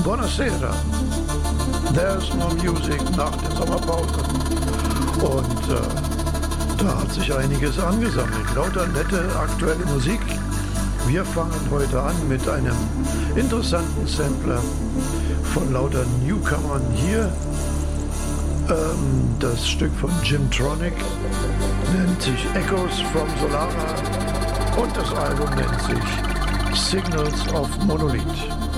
Buonasera. There's more music nach der Sommerpause. Und da hat sich einiges angesammelt. Lauter nette aktuelle Musik. Wir fangen heute an mit einem interessanten Sampler von lauter Newcomern hier. Das Stück von Jim Tronic nennt sich Echoes from Solara und das Album nennt sich Signals of Monolith.